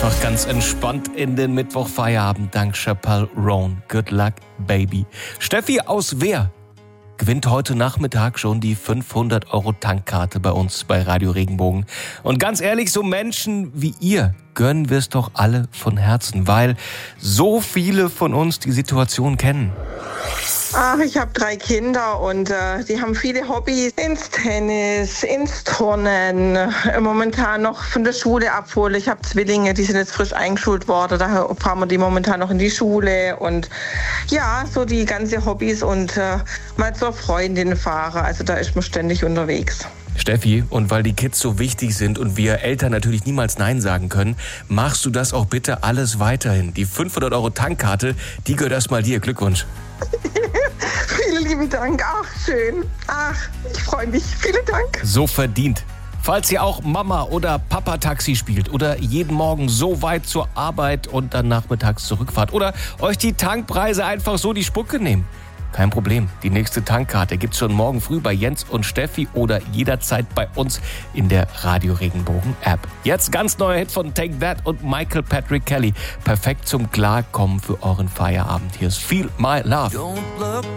einfach ganz entspannt in den Mittwochfeierabend dank Chappelle Roan. Good luck, baby. Steffi aus Wehr gewinnt heute Nachmittag schon die 500-Euro-Tankkarte bei uns bei Radio Regenbogen. Und ganz ehrlich, so Menschen wie ihr gönnen wir es doch alle von Herzen, weil so viele von uns die Situation kennen. Ach, ich habe 3 Kinder und die haben viele Hobbys. Ins Tennis, ins Turnen, momentan noch von der Schule abholen. Ich habe Zwillinge, die sind jetzt frisch eingeschult worden. Daher fahren wir die momentan noch in die Schule. Und ja, so die ganze Hobbys und mal zur Freundin fahren. Also da ist man ständig unterwegs. Steffi, und weil die Kids so wichtig sind und wir Eltern natürlich niemals Nein sagen können, machst du das auch bitte alles weiterhin. Die 500-Euro-Tankkarte, die gehört erstmal dir. Glückwunsch. Vielen lieben Dank. Ach, schön. Ach, ich freue mich. Vielen Dank. So verdient. Falls ihr auch Mama oder Papa Taxi spielt oder jeden Morgen so weit zur Arbeit und dann nachmittags zurückfahrt oder euch die Tankpreise einfach so die Spucke nehmen, kein Problem. Die nächste Tankkarte gibt's schon morgen früh bei Jens und Steffi oder jederzeit bei uns in der Radio Regenbogen App. Jetzt ganz neuer Hit von Take That und Michael Patrick Kelly. Perfekt zum Klarkommen für euren Feierabend. Hier ist Feel My Love.